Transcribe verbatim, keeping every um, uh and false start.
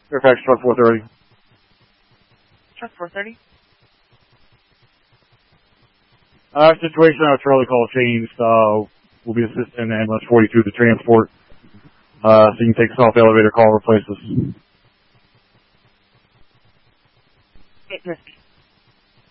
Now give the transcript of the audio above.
Fairfax truck four thirty. Truck four thirty. Uh, situation on a Charlie call changed. Uh, we'll be assisting ambulance forty-two to transport. Uh, so you can take us off the elevator call, replace us. Okay,